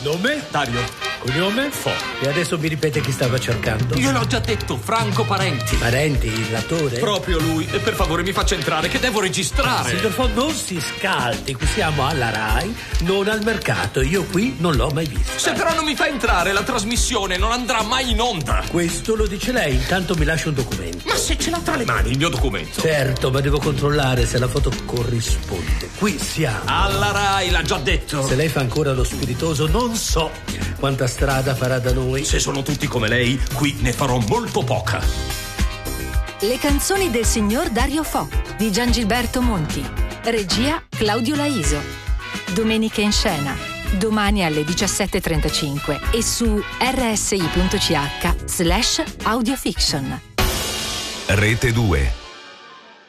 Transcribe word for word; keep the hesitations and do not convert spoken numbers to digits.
Nome? Dario. Cognome? Fo. E adesso mi ripete chi stava cercando? Io l'ho già detto, Franco Parenti. Parenti, l'attore? Proprio lui. E per favore mi faccia entrare, che devo registrare. Signor Fo, non si scaldi, qui siamo alla Rai, non al mercato. Io qui non l'ho mai visto. Se però non mi fa entrare, la trasmissione non andrà mai in onda. Questo lo dice lei, intanto mi lascia un documento. Ma se ce l'ha tra le mani il mio documento. Certo, ma devo controllare se la foto corrisponde. Qui siamo. Alla Rai, l'ha già detto. Se lei fa ancora lo spiritoso, non so quanta strada farà da noi. Se sono tutti come lei, qui ne farò molto poca. Le canzoni del signor Dario Fo di Giangilberto Monti. Regia Claudio Laiso. Domenica in scena, domani alle diciassette e trentacinque e su rsi punto c h slash audiofiction. Rete due.